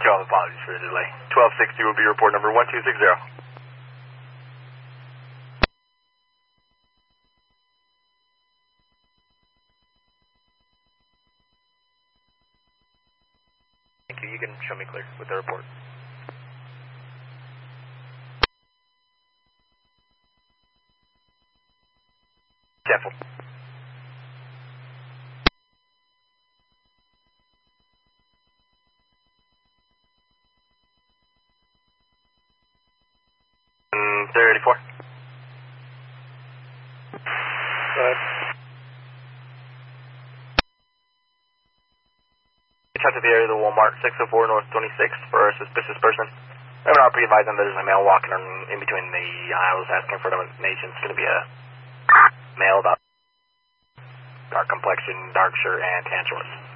Apologies for the delay. 1260 will be report number 1260. Thank you. You can show me clear with the report. Careful. Mm, 34. Go ahead. Check to the area of the Walmart, 604 North 26th for a suspicious person. I'm not advising there's a male walking in between the aisles asking for donations. It's going to be a male about dark complexion, dark shirt, and tan shorts.